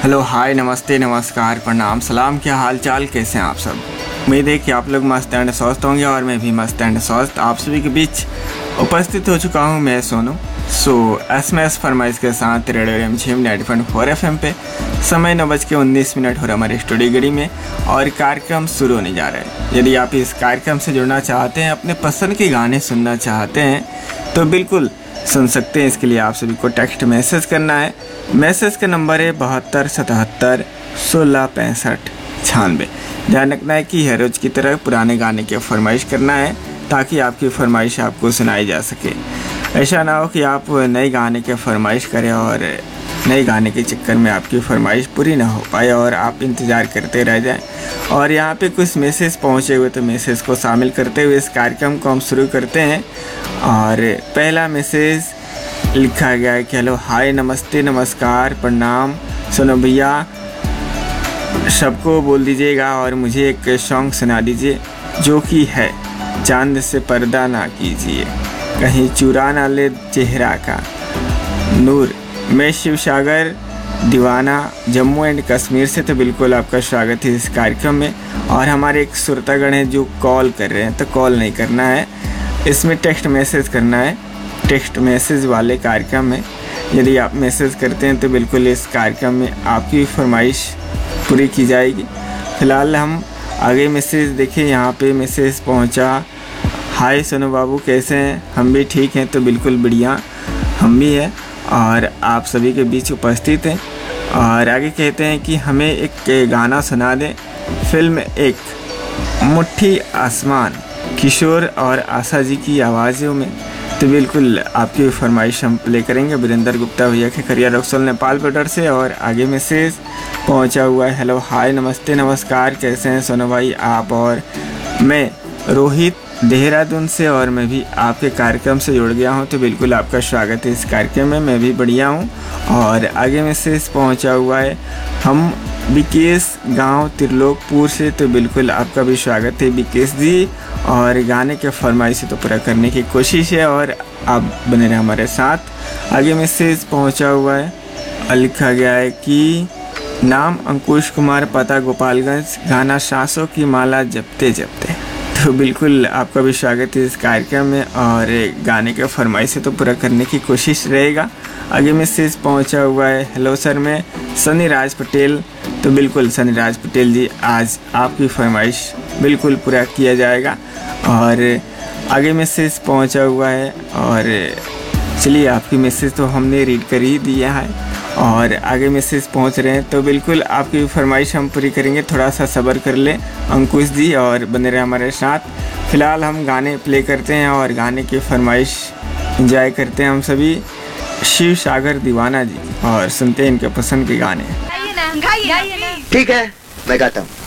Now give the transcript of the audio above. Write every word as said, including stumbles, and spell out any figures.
Hello, हाय, नमस्ते, नमस्कार, प्रणाम, सलाम। क्या हाल चाल, कैसे हैं आप सब? उम्मीद है कि आप लोग मस्त एंड स्वस्थ होंगे और मैं भी मस्त एंड स्वस्थ आप सभी के बीच उपस्थित हो चुका हूं। मैं सोनू सो एस एम एस फरमाइश के साथ रेडियो एम छः ninety point four F M पे समय नौ बज के उन्नीस मिनट हो रहा हमारे स्टूडियो घड़ी में और कार्यक्रम शुरू होने जा रहा है। यदि आप इस कार्यक्रम से जुड़ना चाहते हैं, अपने पसंद के गाने सुनना चाहते हैं तो बिल्कुल सुन सकते हैं। इसके लिए आप सभी को टेक्स्ट मैसेज करना है। मैसेज का नंबर है बहत्तर सतहत्तर सोलह पैंसठ छियानवे। ध्यान रखना है कि हर रोज की तरह पुराने गाने की फरमाइश करना है ताकि आपकी फरमाइश आपको सुनाई जा सके। ऐसा ना हो कि आप नए गाने के फरमाइश करें और नए गाने के चक्कर में आपकी फरमाइश पूरी ना हो पाए और आप इंतज़ार करते रह जाएं। और यहाँ पे कुछ मैसेज पहुँचे हुए, तो मैसेज को शामिल करते हुए इस कार्यक्रम को हम शुरू करते हैं। और पहला मैसेज लिखा गया है कि हेलो, हाय, नमस्ते, नमस्कार, प्रणाम। सुनो भैया, सबको बोल दीजिएगा और मुझे एक सॉन्ग सुना दीजिए जो कि है चांद से पर्दा ना कीजिए, कहीं चुरा ना ले चेहरा का नूर। मैं शिव सागर दीवाना जम्मू एंड कश्मीर से। तो बिल्कुल आपका स्वागत है इस कार्यक्रम में। और हमारे एक श्रोतागण हैं जो कॉल कर रहे हैं, तो कॉल नहीं करना है, इसमें टेक्स्ट मैसेज करना है। टेक्स्ट मैसेज वाले कार्यक्रम में यदि आप मैसेज करते हैं तो बिल्कुल इस कार्यक्रम में आपकी फरमाइश पूरी की जाएगी। फ़िलहाल हम आगे मैसेज देखें। यहाँ पे मैसेज पहुँचा, हाय सोनू बाबू, कैसे हैं? हम भी ठीक हैं। तो बिल्कुल बढ़िया, हम भी हैं और आप सभी के बीच उपस्थित हैं। और आगे कहते हैं कि हमें एक गाना सुना दें, फिल्म एक मुट्ठी आसमान, किशोर और आशा जी की आवाज़ों में। तो बिल्कुल आपकी फरमाइश हम प्ले करेंगे। वीरेंद्र गुप्ता भैया के खरिया रक्सौल नेपाल बॉर्डर से। और आगे मैसेज पहुंचा हुआ है, हेलो, हाय, नमस्ते, नमस्कार, कैसे हैं सोनू भाई आप? और मैं रोहित देहरादून से और मैं भी आपके कार्यक्रम से जुड़ गया हूं। तो बिल्कुल आपका स्वागत है इस कार्यक्रम में, मैं भी बढ़िया हूं। और आगे मैसेज पहुंचा हुआ है, हम विकेश गांव त्रिलोकपुर से। तो बिल्कुल आपका भी स्वागत है विकेश जी। और गाने के फरमाइश तो पूरा करने की कोशिश है और आप बने रहे हमारे साथ। आगे मैसेज पहुंचा हुआ है और लिखा गया है कि नाम अंकुश कुमार, पता गोपालगंज, गाना सांसों की माला जपते जपते। तो बिल्कुल आपका भी स्वागत है इस कार्यक्रम में और गाने के फरमाइश तो पूरा करने की कोशिश रहेगा। आगे मैसेज पहुंचा हुआ है, हेलो सर, मैं सनी राज पटेल। तो बिल्कुल सनी राज पटेल जी, आज आपकी फरमाइश बिल्कुल पूरा किया जाएगा। और आगे मैसेज पहुंचा हुआ है और चलिए आपकी मैसेज तो हमने रीड कर ही दिया है और आगे मैसेज पहुंच रहे हैं। तो बिल्कुल आपकी फरमाइश हम पूरी करेंगे, थोड़ा सा सब्र कर लें अंकुश जी और बने रहे हमारे साथ। फ़िलहाल हम गाने प्ले करते हैं और गाने की फरमाइश एंजॉय करते हैं हम सभी। शिव सागर दीवाना जी, और सुनते हैं इनके पसंद के गाने। ठीक है, मैं गाता हूँ।